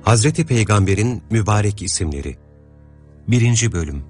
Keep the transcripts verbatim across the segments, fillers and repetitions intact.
Hazreti Peygamber'in mübarek isimleri. Birinci Bölüm.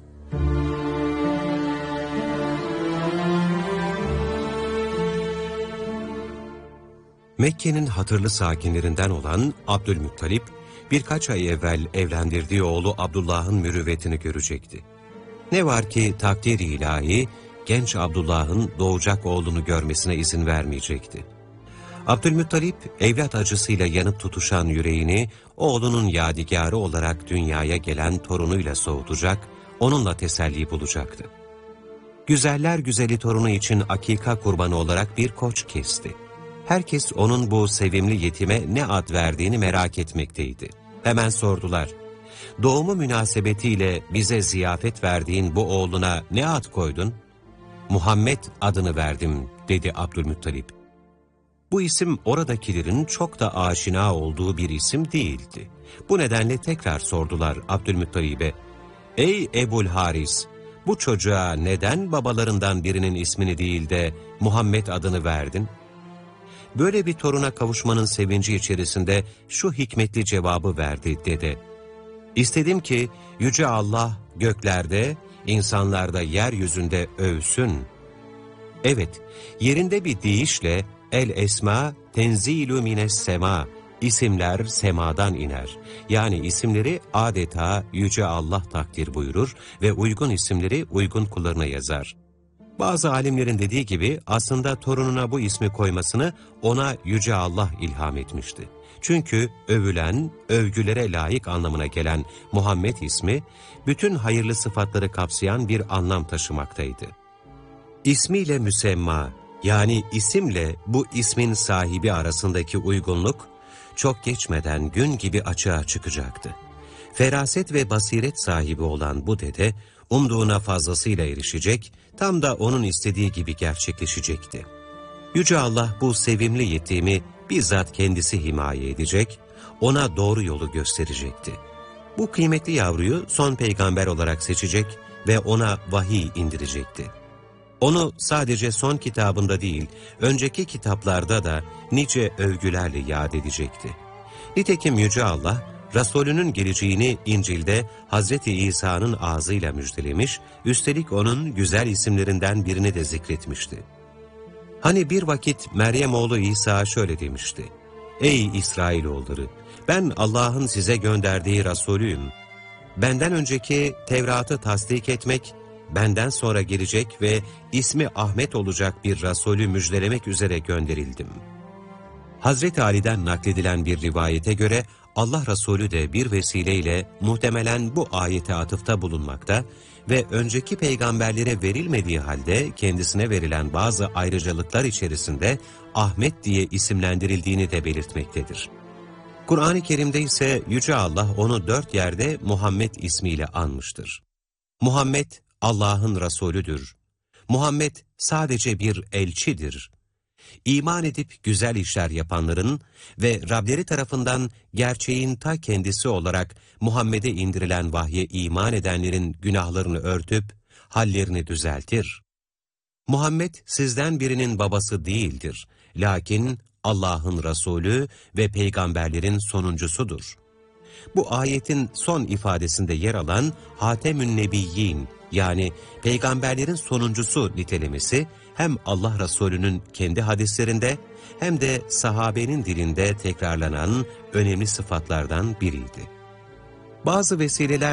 Mekke'nin hatırlı sakinlerinden olan Abdülmuttalip, birkaç ay evvel evlendirdiği oğlu Abdullah'ın mürüvvetini görecekti. Ne var ki takdir-i ilahi, genç Abdullah'ın doğacak oğlunu görmesine izin vermeyecekti. Abdülmuttalip, evlat acısıyla yanıp tutuşan yüreğini, oğlunun yadigarı olarak dünyaya gelen torunuyla soğutacak, onunla teselli bulacaktı. Güzeller güzeli torunu için akika kurbanı olarak bir koç kesti. Herkes onun bu sevimli yetime ne ad verdiğini merak etmekteydi. Hemen sordular, doğumu münasebetiyle bize ziyafet verdiğin bu oğluna ne ad koydun? Muhammed adını verdim, dedi Abdülmuttalip. Bu isim oradakilerin çok da aşina olduğu bir isim değildi. Bu nedenle tekrar sordular Abdülmuttalib'e, ''Ey Ebul Haris, bu çocuğa neden babalarından birinin ismini değil de Muhammed adını verdin?'' Böyle bir toruna kavuşmanın sevinci içerisinde şu hikmetli cevabı verdi dede. ''İstedim ki Yüce Allah göklerde, insanlarda yeryüzünde övsün. Evet, yerinde bir deyişle el esma tenzilü mines sema, isimler semadan iner. Yani isimleri adeta Yüce Allah takdir buyurur ve uygun isimleri uygun kullarına yazar. Bazı alimlerin dediği gibi aslında torununa bu ismi koymasını ona Yüce Allah ilham etmişti. Çünkü övülen, övgülere layık anlamına gelen Muhammed ismi, bütün hayırlı sıfatları kapsayan bir anlam taşımaktaydı. İsmiyle müsemma, yani isimle bu ismin sahibi arasındaki uygunluk, çok geçmeden gün gibi açığa çıkacaktı. Feraset ve basiret sahibi olan bu dede, umduğuna fazlasıyla erişecek, tam da onun istediği gibi gerçekleşecekti. Yüce Allah bu sevimli yetimi bizzat kendisi himaye edecek, ona doğru yolu gösterecekti. Bu kıymetli yavruyu son peygamber olarak seçecek ve ona vahiy indirecekti. Onu sadece son kitabında değil, önceki kitaplarda da nice övgülerle yad edecekti. Nitekim Yüce Allah, Resulünün geleceğini İncil'de Hazreti İsa'nın ağzıyla müjdelemiş, üstelik onun güzel isimlerinden birini de zikretmişti. Hani bir vakit Meryem oğlu İsa şöyle demişti, ''Ey İsrailoğulları, ben Allah'ın size gönderdiği Resulüyüm. Benden önceki Tevrat'ı tasdik etmek, benden sonra gelecek ve ismi Ahmet olacak bir Resulü müjdelemek üzere gönderildim.'' Hazreti Ali'den nakledilen bir rivayete göre Allah Resulü de bir vesileyle muhtemelen bu ayete atıfta bulunmakta ve önceki peygamberlere verilmediği halde kendisine verilen bazı ayrıcalıklar içerisinde Ahmet diye isimlendirildiğini de belirtmektedir. Kur'an-ı Kerim'de ise Yüce Allah onu dört yerde Muhammed ismiyle anmıştır. Muhammed Allah'ın Resulüdür. Muhammed sadece bir elçidir. İman edip güzel işler yapanların ve Rableri tarafından gerçeğin ta kendisi olarak Muhammed'e indirilen vahye iman edenlerin günahlarını örtüp hallerini düzeltir. Muhammed sizden birinin babası değildir. Lakin Allah'ın Resulü ve peygamberlerin sonuncusudur. Bu ayetin son ifadesinde yer alan Hatemün Nebiyyin, yani peygamberlerin sonuncusu nitelemesi hem Allah Resulü'nün kendi hadislerinde hem de sahabenin dilinde tekrarlanan önemli sıfatlardan biriydi. Bazı vesileler